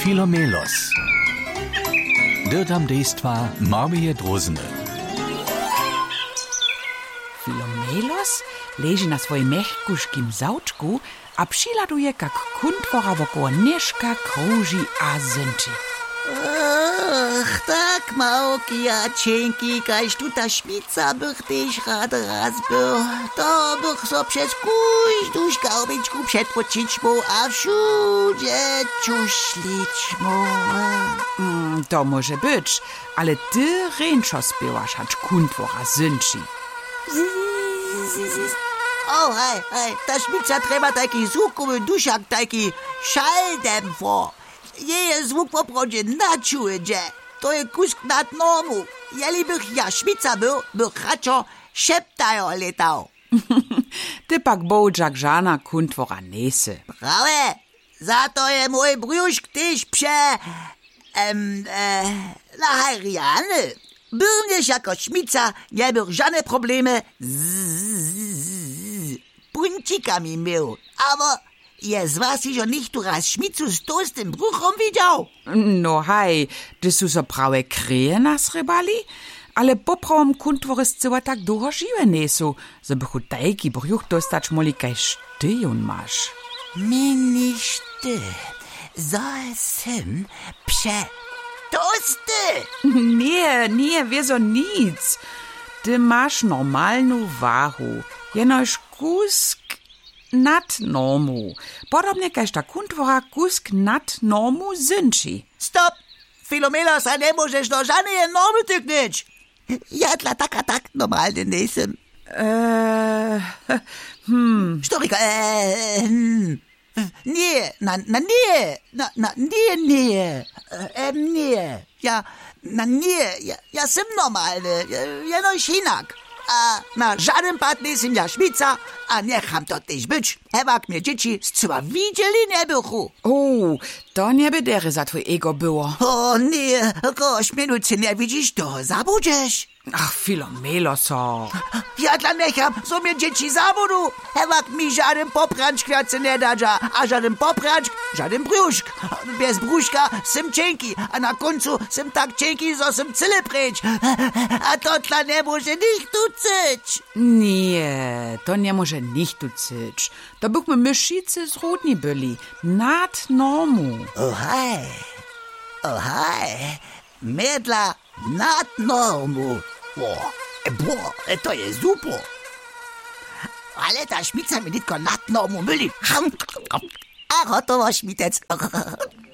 Filomelos. Dirtam dejstva Marmije Drozene. Filomelos leży na swojej mechkuškim zaučku a přiladuje, jak kuntvora wokół nieszka kruži a zynči. Ach, tak małki a cienki, kaž tu ta šmica bych tež rád razbył. To bych so przez kuźduś gałbeczku przedpočić mu a všudzie čušlić mu. To może być, ale ty ręczo spiewasz, hacz kuntvora zynči. O, hej, ta šmica treba taki zvukowy dušak, taki šaldemfor. Jeje zvuk w obrodzie načuje, to je kusk nad normu. Jeli bych ja šmica był, bych radšo šeptajo letał. Ty pak bołdżak żana kuntvora nese. Prawe, za to je mój brzuszk tyś lahajriany. Byrniesz jako šmica, nie bych żadne problemy z puncikami miał, aber je was jo nicht tu raz šmicu z toastym bruchom widział. No hej, ty su so prawe kreje nasrybali, ale poprawom kuntvory zcyła tak długo żywe nesu, że bychu tajki bruch dostać moli kaj sztyjun masz. Mini szty, zasym toasty. Nie, wieso nic. Ty masz normalną wahu, jenoż kusk nad normu. Podobnie kaž ta kuntvora kusk nad normu zynči. Stop! Filomelos, a nie możesz do żadnej normy tyknąć. Ja dla tak normalny nesem. Sztorika, nie. Ja sem normalny, jenoś inak. A na żadnym pad nesem ja šmica, a necham to też być. Ewak mnie dzieci zcyła widzieli nie bychu. O, to nie by za twój ego było. O nie, koś minuty nie widzisz, to zabudziesz. Ach, Filomeloso. Ja dla necham, so mnie dzieci zabudu. Ewak mi żaden popranczk nie da, a żaden popranczk, żaden brzuszk. Bez brzuszka sem cienki, a na końcu sem tak cienki, so sem cyle pryć. A to dla nie może nicht tucyć. Nie, to nie może nicht tucyć. To bychmy myszicy zrodni byli. Nad normu. Ohaj. Medla nad normu. To jest super. Ale ta šmica mi nitko nad normu myli. A gotovo šmitec.